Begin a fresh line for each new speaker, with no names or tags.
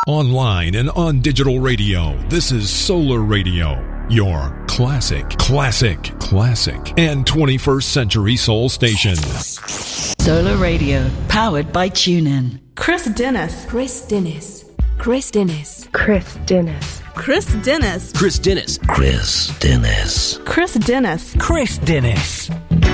Online and on digital radio, this is Solar Radio, your classic, and 21st century soul station.
Solar Radio, powered by TuneIn.
Chris Dennis.
Chris Dennis. Chris Dennis.
Chris Dennis.
Chris Dennis.
Chris Dennis. Chris Dennis.
Chris Dennis.
Chris Dennis.